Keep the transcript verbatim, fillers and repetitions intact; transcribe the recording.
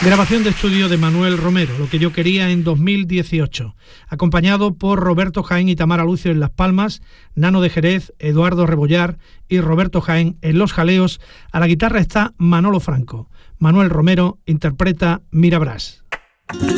Grabación de estudio de Manuel Romero, Lo que yo quería, en dos mil dieciocho, acompañado por Roberto Jaén y Tamara Lucio en las palmas, Nano de Jerez, Eduardo Rebollar y Roberto Jaén en los jaleos. A la guitarra está Manolo Franco. Manuel Romero interpreta Mira Brás.